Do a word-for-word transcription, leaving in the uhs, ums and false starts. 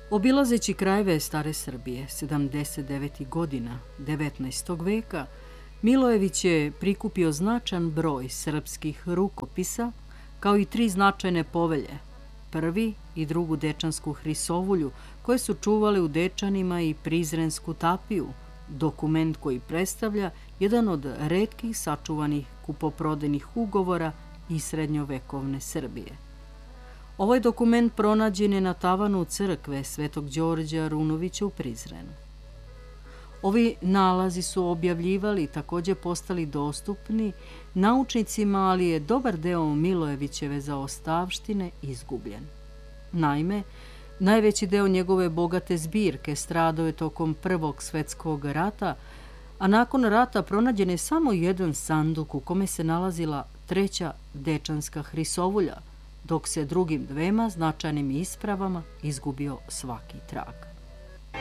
Obilazeći krajeve stare Srbije sedamdeset devetih godina devetnaestog veka, Milojević je prikupio značajan broj srpskih rukopisa, kao i tri značajne povelje, prvi i drugu Dečansku hrisovulju, koje su čuvali u Dečanima i Prizrensku tapiju, dokument koji predstavlja jedan od retkih sačuvanih kupoprodajnih ugovora iz srednjovekovne Srbije. Ovaj dokument pronađen je na tavanu crkve Svetog Đorđa Runovića u Prizrenu. Ovi nalazi su objavljivali i također postali dostupni naučnicima, ali je dobar deo Milojevićeve zaostavštine izgubljen. Naime, najveći deo njegove bogate zbirke stradao je tokom Prvog svetskog rata, a nakon rata pronađen je samo jedan sanduk u kome se nalazila treća Dečanska hrisovulja, dok se drugim dvema značajnim ispravama izgubio svaki trag.